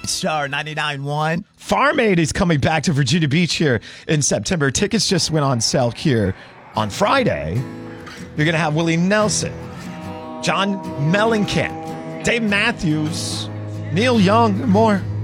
Star 99.1. Farm Aid is coming back to Virginia Beach here in September. Tickets just went on sale here on Friday. You're going to have Willie Nelson, John Mellencamp, Dave Matthews, Neil Young, and more.